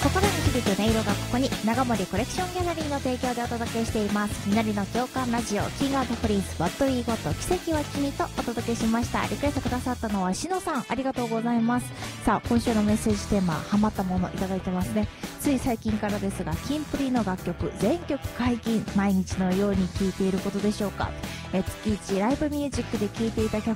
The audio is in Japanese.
心に響く音色がここに、長森コレクションギャラリーの提供でお届けしています。みなりの共感ラジオ、キングプリンス、What We Got、奇跡は君とお届けしました。リクエストくださったのはしのさん、ありがとうございます。さあ、今週のメッセージテーマ、ハマったものいただいてますね。つい最近からですが、キンプリの楽曲、全曲解禁、毎日のように聴いていることでしょうか。月1ライブミュージックで聴いていた曲